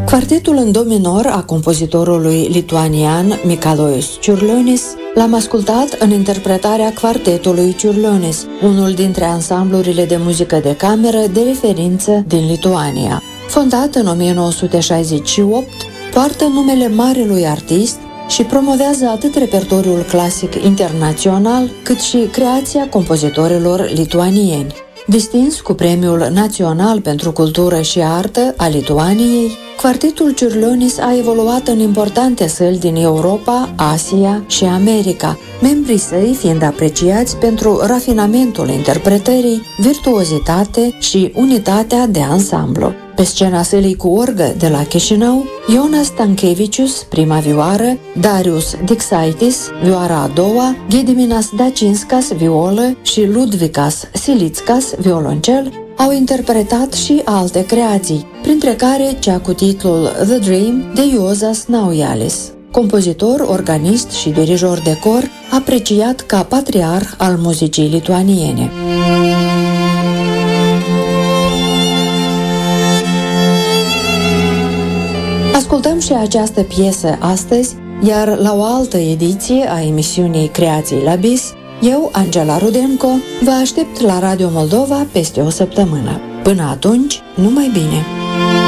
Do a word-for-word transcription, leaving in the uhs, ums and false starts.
Quartetul în do minor a compozitorului lituanian Mikalojus Čiurlionis l-am ascultat în interpretarea Quartetului Čiurlionis, unul dintre ansamblurile de muzică de cameră de referință din Lituania. Fondat în o mie nouă sute șaizeci și opt, poartă numele marelui artist și promovează atât repertoriul clasic internațional, cât și creația compozitorilor lituanieni. Distins cu Premiul Național pentru Cultură și Artă a Lituaniei, Quartetul Čiurlionis a evoluat în importante săli din Europa, Asia și America, membrii săi fiind apreciați pentru rafinamentul interpretării, virtuozitate și unitatea de ansamblu. Pe scena sălii cu orgă de la Chișinău, Jonas Stankevičius, prima vioară, Darius Diksaitis, vioara a doua, Gediminas Dačinskas, violă și Ludvikas Silitskas, violoncel, au interpretat și alte creații, printre care cea cu titlul The Dream de Juozas Naujalis, compozitor, organist și dirijor de cor, apreciat ca patriarh al muzicii lituaniene. Ascultăm și această piesă astăzi, iar la o altă ediție a emisiunii Creații la Bis, eu, Angela Rudenko, vă aștept la Radio Moldova peste o săptămână. Până atunci, numai bine!